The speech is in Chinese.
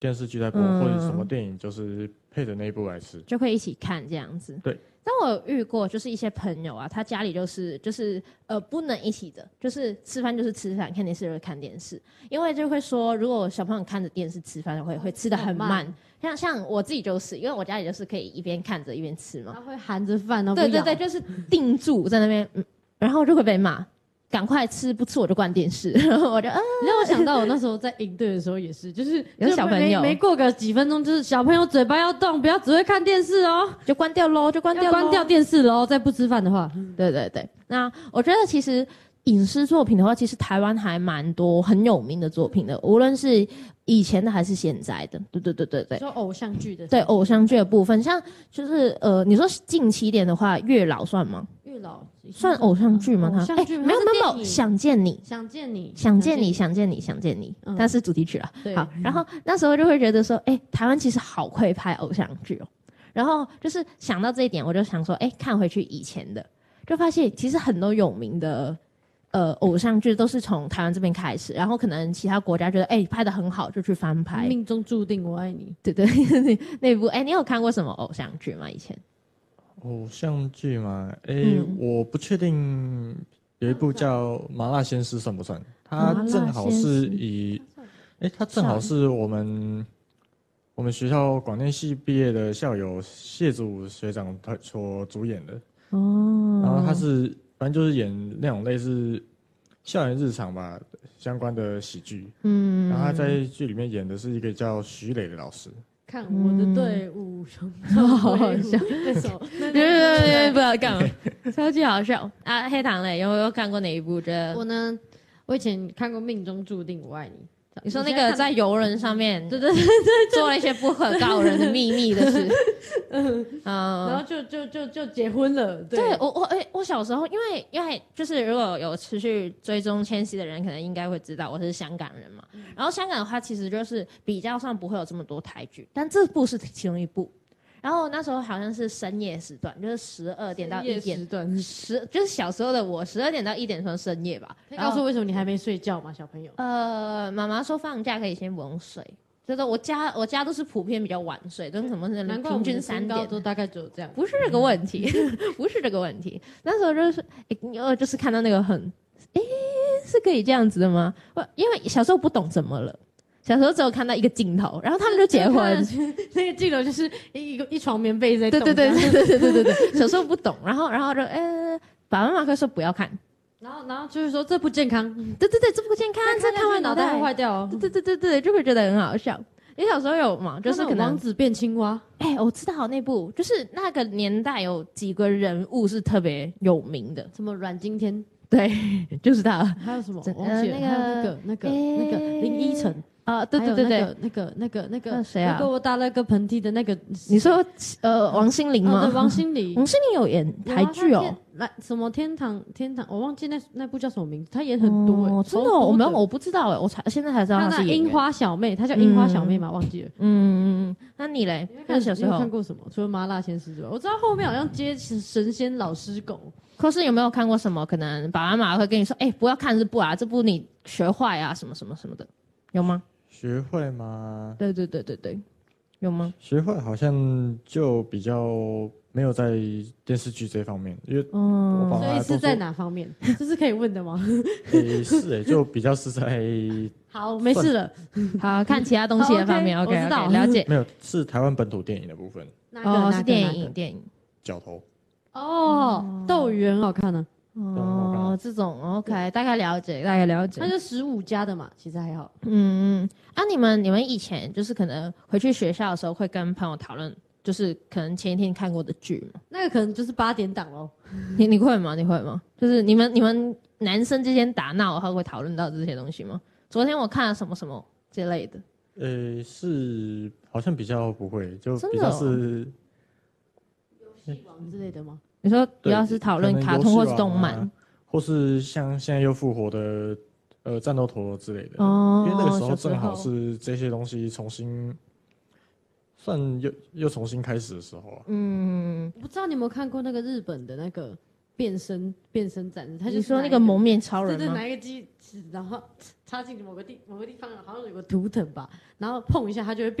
电视剧在播，或者什么电影，就是配着那一部来吃， 就会一起看这样子。 对。 但我有遇过，就是一些朋友啊，他家里就是不能一起的，就是吃饭就是吃饭，看电视就是看电视，因为就会说，如果小朋友看着电视吃饭会吃得很慢。像我自己就是，因为我家里就是可以一边看着一边吃嘛， 他会含着饭哦。 对对对，就是定住在那边，然后就会被骂。赶快吃，不吃我就关电视。然后我就你让我想到我那时候在营队的时候也是，就是有小朋友没过个几分钟，就是小朋友嘴巴要动，不要只会看电视哦， 就关掉喽，就关掉电视喽。再不吃饭的话， 对对对。那我觉得其实影视作品的话，其实台湾还蛮多很有名的作品的，无论是以前的还是现在的。对对对对对。 说偶像剧的， 对偶像剧的部分，像就是你说近期一点的话，月老算吗？ 月老算偶像剧吗？ 偶像剧没有，想见你，它是主题曲啊。好，然后那时候就会觉得说，台湾其实好会拍偶像剧哦。然后就是想到这一点，我就想说，看回去以前的，就发现其实很多有名的偶像剧都是从台湾这边开始，然后可能其他国家觉得拍得很好，就去翻拍。 命中注定我爱你， 对对，那部你有看过什么偶像剧吗？以前？ 偶像剧嘛，我不确定有一部叫《麻辣鲜师》算不算？它正好是它正好是我们学校广电系毕业的校友谢祖学长他所主演的。哦。然后他是反正就是演那种类似校园日常吧相关的喜剧。然后他在剧里面演的是一个叫徐磊的老师。 看我的队伍， 好好笑， 那首， 不知道干嘛，超级好笑啊！黑糖嘞，有没有看过哪一部？觉得我呢，我以前看过《命中注定我爱你》。 你说那个在游轮上面， 对， 做了一些不可告人的秘密的事， 然后就结婚了。对， 我小时候，因为就是如果有持续追踪千禧的人，可能应该会知道我是香港人嘛。然后香港的话，其实就是比较上不会有这么多台剧，但这部是其中一部。然后那时候好像是深夜时段，就是12点到1点时段就是小时候的我12点到1点算深夜吧。 可以告诉我为什么你还没睡觉吗，小朋友？ 妈妈说放假可以先不用睡，就是我家都是普遍比较晚睡，都是什么平均3点， 都大概只有这样。 不是这个问题，不是这个问题。那时候就是看到那个是可以这样子的吗？因为小时候不懂怎么了。小时候只有看到一个镜头，然后他们就结婚。 那个镜头就是一床棉被在动。 对，小时候不懂，然后就爸爸妈妈会说不要看， 然后就是说这不健康。 对，这不健康，这看完脑袋会坏掉哦。 对，就会觉得很好笑。你小时候有吗？就是可能王子变青蛙。 我知道那部，就是那个年代有几个人物是特别有名的， 什么阮经天， 对，就是他。 还有什么？忘记了。还有那个林依晨。 对， 那个谁啊？ 如果我打了个喷嚏的那个， 你说王心凌吗？ 对，王心凌有演台剧哦， 什么天堂，我忘记那部叫什么名字，她演很多真的我不知道我现在才知道她是演员。 樱花小妹，她叫樱花小妹吗？忘记了。 那你嘞？小时候看过什么？除了麻辣鲜师之外，我知道后面好像接神仙老师狗。 可是有没有看过什么？可能爸爸妈妈会跟你说，不要看这部啊，这部你学坏啊，什么什么什么的，有吗？ 学会吗？ 对，有吗？ 学会好像就比较没有在电视剧这方面，因为所以是在哪方面？这是可以问的吗？ 就比较是在好，没事了。 好看其他东西的方面，OK，了解。 没有，是台湾本土电影的部分。 是电影。 角头。 斗鱼很好看呢。 这种 OK， 大概了解。 那就15加的嘛，其实还好。 你们以前就是可能回去学校的时候会跟朋友讨论，就是可能前一天看过的剧吗？ 那个可能就是8点档咯。 你会吗？就是你们男生之间打闹的话会讨论到这些东西吗？昨天我看了什么什么之类的。 是好像比较不会，就比较是游戏王之类的吗？ 你说主要是讨论卡通或是动漫， 或是像现在又复活的战斗陀螺之类的。因为那个时候正好是这些东西重新算又重新开始的时候啊。 我不知道你有没有看过那个日本的那个变身战士，他就你说那个蒙面超人吗？ 对，拿一个机，然后插进某个地方，好像有个图腾吧，然后碰一下，它就会